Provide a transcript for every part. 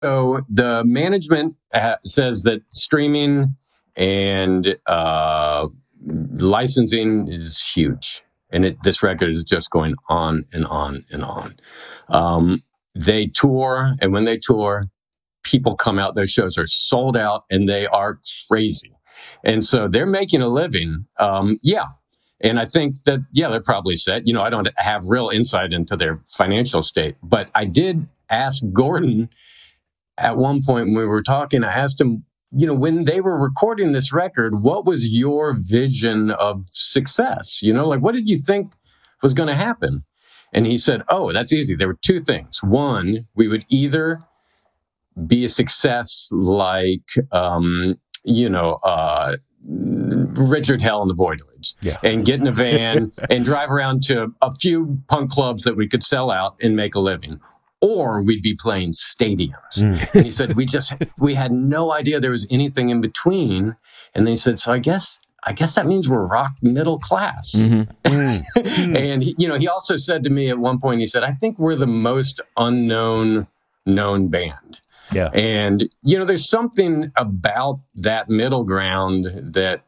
So the management says that streaming and licensing is huge, and this record is just going on and on and on. They tour, and when they tour, people come out. Their shows are sold out, and they are crazy. And so they're making a living. Yeah. And I think that, yeah, they're probably set. I don't have real insight into their financial state, but I did ask Gordon at one point when we were talking. I asked him, when they were recording this record, what was your vision of success? Like, what did you think was going to happen? And he said, oh, that's easy. There were two things. One, we would either be a success like, Richard Hell and the Voidoids, and get in a van and drive around to a few punk clubs that we could sell out and make a living. Or we'd be playing stadiums. And he said, we had no idea there was anything in between. And they said, so I guess that means we're rock middle class. Mm-hmm. And he also said to me at one point, he said, I think we're the most known band. Yeah. And, there's something about that middle ground that,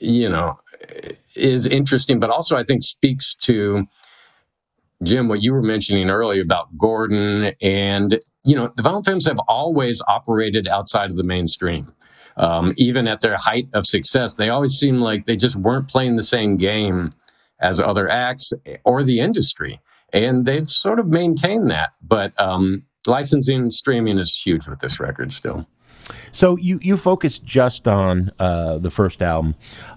is interesting, but also I think speaks to, Jim, what you were mentioning earlier about Gordon. And, the Violent Femmes have always operated outside of the mainstream. Even at their height of success, they always seemed like they just weren't playing the same game as other acts or the industry. And they've sort of maintained that. But licensing and streaming is huge with this record still. So you focused just on the first album.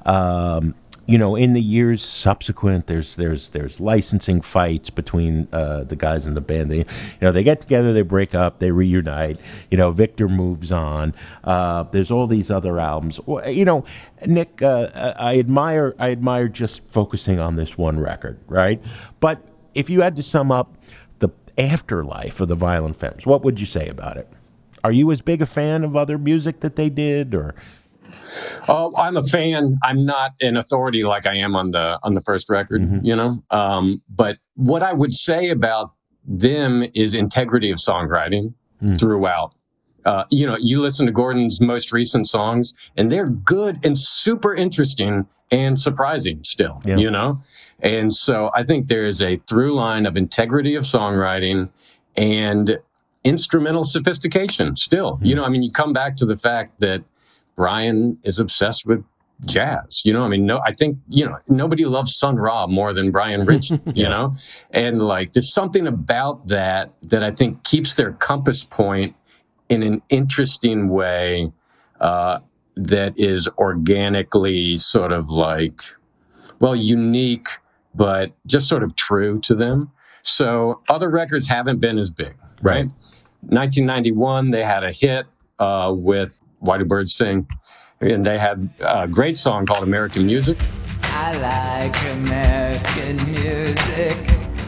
In the years subsequent, there's licensing fights between the guys in the band. They get together, they break up, they reunite. Victor moves on. There's all these other albums. Nick, I admire just focusing on this one record, right? But if you had to sum up the afterlife of the Violent Femmes, what would you say about it? Are you as big a fan of other music that they did, or? Oh, I'm a fan. I'm not an authority like I am on the first record, mm-hmm. But what I would say about them is integrity of songwriting throughout. You listen to Gordon's most recent songs, and they're good and super interesting and surprising still, And so I think there is a through line of integrity of songwriting and instrumental sophistication still. Mm-hmm. You come back to the fact that Brian is obsessed with jazz. I think, nobody loves Sun Ra more than Brian Rich, and there's something about that I think keeps their compass point in an interesting way that is organically sort of unique, but just sort of true to them. So other records haven't been as big, right? 1991, they had a hit with Why Do Birds Sing? And they had a great song called American Music. I like American music.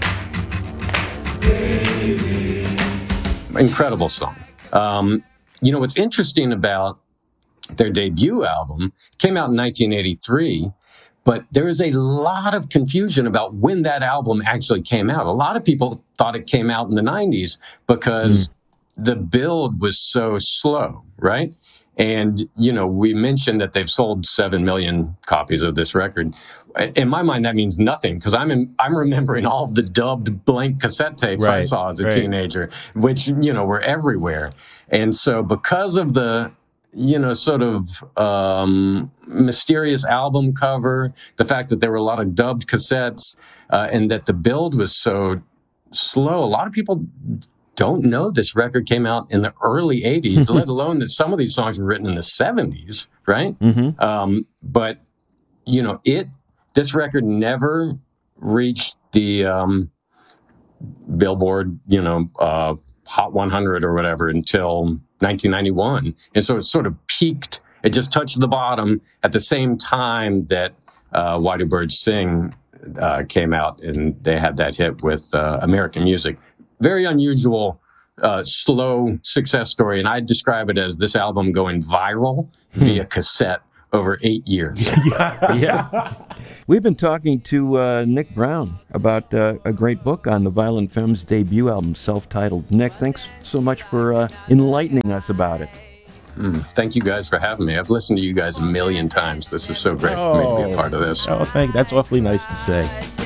Baby. Incredible song. What's interesting about their debut album came out in 1983, but there is a lot of confusion about when that album actually came out. A lot of people thought it came out in the 90s because the build was so slow, right? And, we mentioned that they've sold 7 million copies of this record. In my mind, that means nothing because I'm remembering all of the dubbed blank cassette tapes I saw as a teenager, which, were everywhere. And so because of the, sort of mysterious album cover, the fact that there were a lot of dubbed cassettes and that the build was so slow, a lot of people don't know this record came out in the early 80s, let alone that some of these songs were written in the 70s, right? Mm-hmm. But, this record never reached the Billboard, Hot 100 or whatever until 1991. And so it sort of peaked. It just touched the bottom at the same time that Why Do Birds Sing came out, and they had that hit with American Music. Very unusual, slow success story. And I'd describe it as this album going viral via cassette over 8 years. Yeah. We've been talking to Nick Brown about a great book on the Violent Femmes debut album, self-titled. Nick, thanks so much for enlightening us about it. Thank you guys for having me. I've listened to you guys a million times. This is so great for me to be a part of this. Oh, that's awfully nice to say.